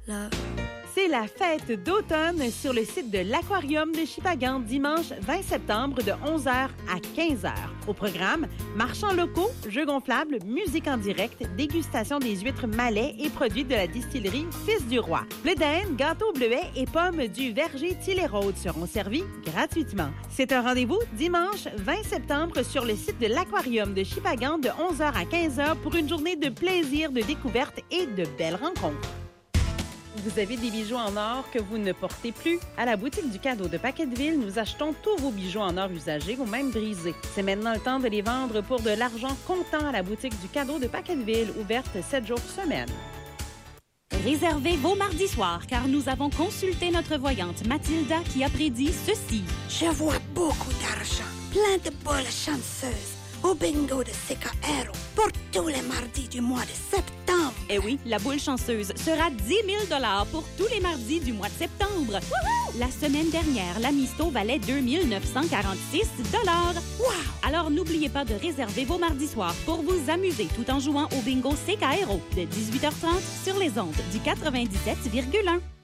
C'est la fête d'automne sur le site de l'Aquarium de Shippagan dimanche 20 septembre de 11h à 15h. Au programme, marchands locaux, jeux gonflables, musique en direct, dégustation des huîtres Malais et produits de la distillerie Fils du Roi. Blé d'Inde, gâteau bleuet et pommes du verger Tillérode seront servis gratuitement. C'est un rendez-vous dimanche 20 septembre sur le site de l'Aquarium de Shippagan de 11h à 15h pour une journée de plaisir, de découverte et de belles rencontres. Vous avez des bijoux en or que vous ne portez plus? À la boutique du cadeau de Paquetteville, nous achetons tous vos bijoux en or usagés ou même brisés. C'est maintenant le temps de les vendre pour de l'argent comptant à la boutique du cadeau de Paquetteville, ouverte 7 jours semaine. Réservez vos mardis soirs, car nous avons consulté notre voyante Mathilda qui a prédit ceci. Je vois beaucoup d'argent, plein de boules chanceuses au bingo de Seca Aero pour tous les mardis du mois de septembre. Eh oui, la boule chanceuse sera 10 000 $ pour tous les mardis du mois de septembre. Wouhou! La semaine dernière, la Misto valait 2 946 $. Wow! Alors n'oubliez pas de réserver vos mardis soirs pour vous amuser tout en jouant au bingo Seca Aero de 18h30 sur les ondes du 97,1.